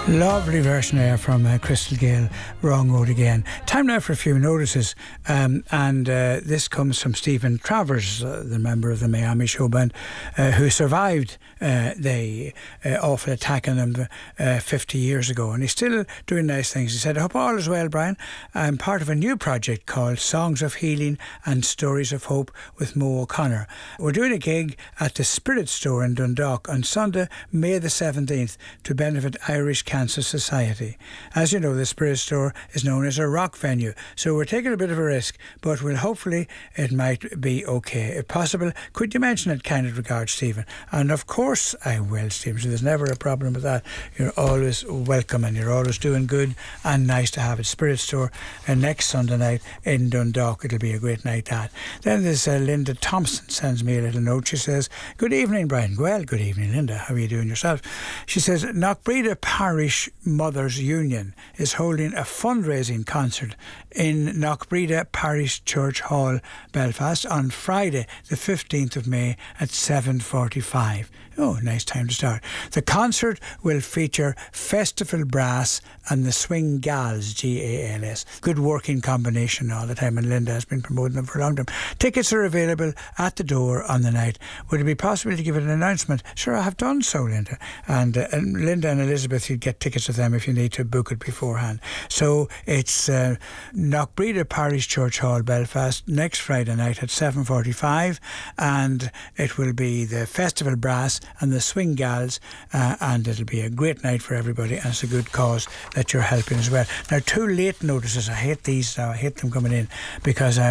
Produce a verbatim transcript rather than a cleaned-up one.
Lovely version there from uh, Crystal Gale, Wrong Road Again. Time now for a few notices, um, and uh, this comes from Stephen Travers, uh, the member of the Miami show band, uh, who survived uh, the uh, awful attack on them uh, fifty years ago, and he's still doing nice things. He said, "I hope all is well, Brian. I'm part of a new project called Songs of Healing and Stories of Hope with Mo O'Connor. We're doing a gig at the Spirit Store in Dundalk on Sunday, May the seventeenth, to benefit Irish Cancer Society. As you know, the Spirit Store is known as a rock venue, so we're taking a bit of a risk, but we'll hopefully it might be okay. If possible, could you mention it? Kind regards, Stephen." And of course I will, Stephen, so there's never a problem with that. You're always welcome and you're always doing good and nice to have it. Spirit Store uh, next Sunday night in Dundalk. It'll be a great night, that. Then there's uh, Linda Thompson sends me a little note. She says, "Good evening, Brian." Well, good evening, Linda. How are you doing yourself? She says, "Knockbreda Parish Mothers Union is holding a fundraising concert in Knockbreda Parish Church Hall, Belfast on Friday the fifteenth of May at seven forty-five. Oh, nice time to start. The concert will feature Festival Brass and the Swing Gals, G A L S. Good working combination all the time, and Linda has been promoting them for a long time. Tickets are available at the door on the night. Would it be possible to give it an announcement?" Sure, I have done so, Linda. And, uh, and Linda and Elizabeth, you'd get tickets with them if you need to book it beforehand. So it's uh, Knockbreda Parish Church Hall, Belfast, next Friday night at seven forty-five, and it will be the Festival Brass and the Swing Gals, uh, and it'll be a great night for everybody, and it's a good cause that you're helping as well. Now, two late notices. I hate these now. I hate them coming in because I